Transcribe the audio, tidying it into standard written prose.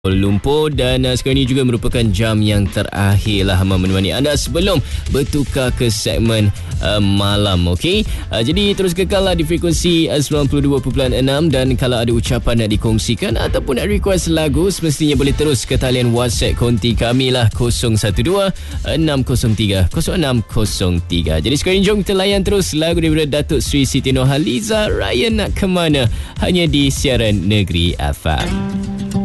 Kuala Lumpur dan sekarang ini juga merupakan jam yang terakhir lah menemani anda sebelum bertukar ke segmen malam. Okey, jadi terus kekallah di frekuensi 92.6 dan kalau ada ucapan nak dikongsikan ataupun nak request lagu, semestinya boleh terus ke talian WhatsApp konti kami lah 012-603-0603. Jadi sekarang jom kita layan terus lagu daripada Datuk Sri Siti Nurhaliza, Raya Nak Ke Mana, hanya di Siaran Negeri FM.